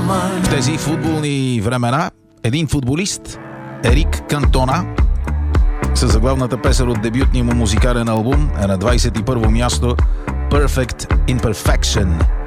В тези футболни времена един футболист, Ерик Кантона, със заглавната песен от дебютния му музикален албум е на 21-во място Perfect Imperfection.